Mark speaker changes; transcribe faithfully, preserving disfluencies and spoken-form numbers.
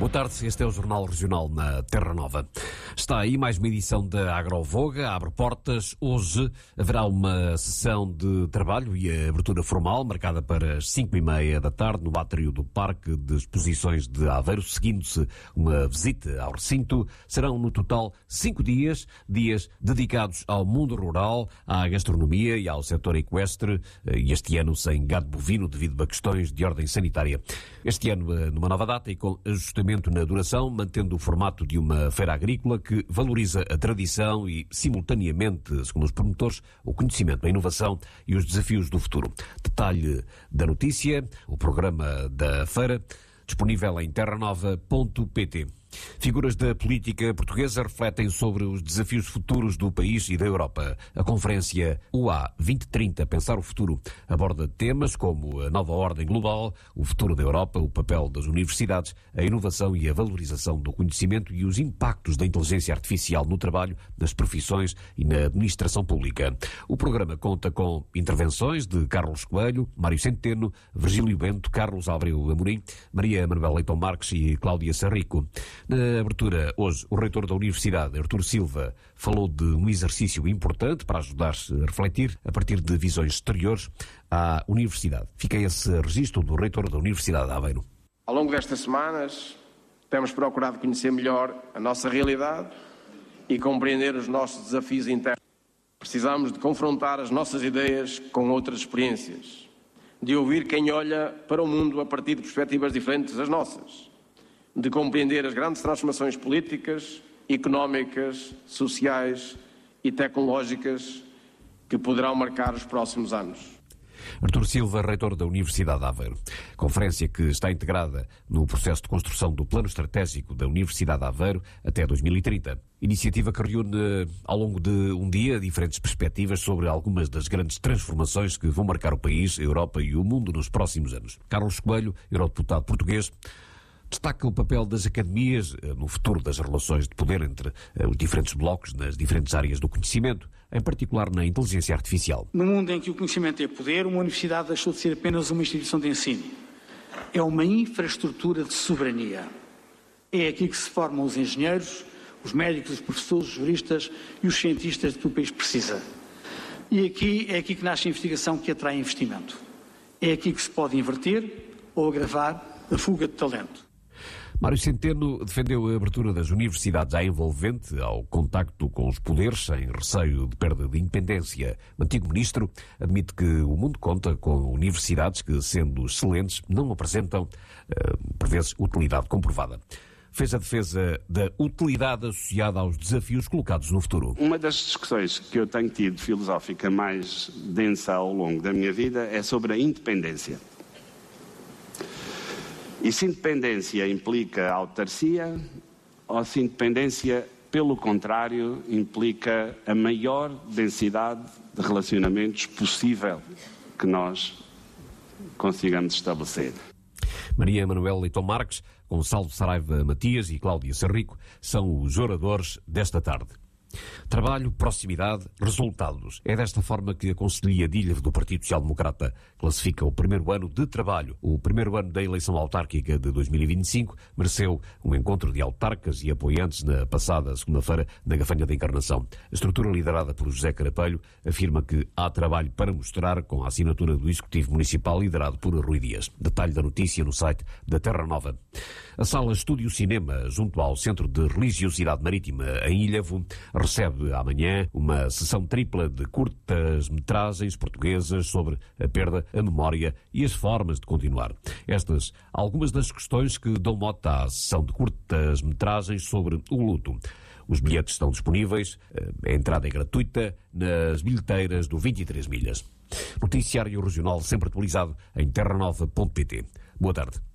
Speaker 1: Boa tarde, este é o Jornal Regional na Terra Nova. Está aí mais uma edição da Agrovoga, abre portas. Hoje haverá uma sessão de trabalho e a abertura formal marcada para as cinco e meia da tarde no átrio do Parque de Exposições de Aveiro, seguindo-se uma visita ao recinto. Serão no total cinco dias, dias dedicados ao mundo rural, à gastronomia e ao setor equestre, e este ano sem gado bovino devido a questões de ordem sanitária. Este ano numa nova data e com ajustamento na duração, mantendo o formato de uma feira agrícola que valoriza a tradição e, simultaneamente, segundo os promotores, o conhecimento, a inovação e os desafios do futuro. Detalhe da notícia, o programa da feira, disponível em terra nova ponto pt. Figuras da política portuguesa refletem sobre os desafios futuros do país e da Europa. A conferência U A vinte trinta Pensar o Futuro aborda temas como a nova ordem global, o futuro da Europa, o papel das universidades, a inovação e a valorização do conhecimento e os impactos da inteligência artificial no trabalho, nas profissões e na administração pública. O programa conta com intervenções de Carlos Coelho, Mário Centeno, Virgílio Bento, Carlos Albreu Amorim, Maria Manuel Leitão Marques e Cláudia Sarrico. Na abertura, hoje, o reitor da Universidade, Artur Silva, falou de um exercício importante para ajudar-se a refletir, a partir de visões exteriores, à Universidade. Fica esse registro do reitor da Universidade de Aveiro.
Speaker 2: Ao longo destas semanas, temos procurado conhecer melhor a nossa realidade e compreender os nossos desafios internos. Precisamos de confrontar as nossas ideias com outras experiências, de ouvir quem olha para o mundo a partir de perspectivas diferentes das nossas, de compreender as grandes transformações políticas, económicas, sociais e tecnológicas que poderão marcar os próximos anos.
Speaker 1: Artur Silva, reitor da Universidade de Aveiro. Conferência que está integrada no processo de construção do Plano Estratégico da Universidade de Aveiro até dois mil e trinta. Iniciativa que reúne ao longo de um dia diferentes perspectivas sobre algumas das grandes transformações que vão marcar o país, a Europa e o mundo nos próximos anos. Carlos Coelho, eurodeputado português, destaca o papel das academias no futuro das relações de poder entre os diferentes blocos nas diferentes áreas do conhecimento, em particular na inteligência artificial.
Speaker 3: No mundo em que o conhecimento é poder, uma universidade deixou de ser apenas uma instituição de ensino. É uma infraestrutura de soberania. É aqui que se formam os engenheiros, os médicos, os professores, os juristas e os cientistas de que o país precisa. E aqui é aqui que nasce a investigação que atrai investimento. É aqui que se pode inverter ou agravar a fuga de talento.
Speaker 1: Mário Centeno defendeu a abertura das universidades à envolvente, ao contacto com os poderes, sem receio de perda de independência. O antigo ministro admite que o mundo conta com universidades que, sendo excelentes, não apresentam, por vezes, utilidade comprovada. Fez a defesa da utilidade associada aos desafios colocados no futuro.
Speaker 4: Uma das discussões que eu tenho tido filosófica mais densa ao longo da minha vida é sobre a independência. E se independência implica autarcia, ou se independência, pelo contrário, implica a maior densidade de relacionamentos possível que nós consigamos estabelecer.
Speaker 1: Maria Manuel Leitão Marques, Gonçalo Saraiva Matias e Cláudia Sarrico são os oradores desta tarde. Trabalho, proximidade, resultados. É desta forma que a Conselhia de Ilha do Partido Social Democrata classifica o primeiro ano de trabalho. O primeiro ano da eleição autárquica de dois mil e vinte e cinco mereceu um encontro de autarcas e apoiantes na passada segunda-feira na Gafanha da Encarnação. A estrutura liderada por José Carapelho afirma que há trabalho para mostrar com a assinatura do Executivo Municipal liderado por Rui Dias. Detalhe da notícia no site da Terra Nova. A sala Estúdio Cinema, junto ao Centro de Religiosidade Marítima em Ilhavo, recebe amanhã uma sessão tripla de curtas-metragens portuguesas sobre a perda, a memória e as formas de continuar. Estas, algumas das questões que dão mote à sessão de curtas-metragens sobre o luto. Os bilhetes estão disponíveis, a entrada é gratuita, nas bilheteiras do vinte e três milhas. Noticiário Regional sempre atualizado em terra nova ponto pt. Boa tarde.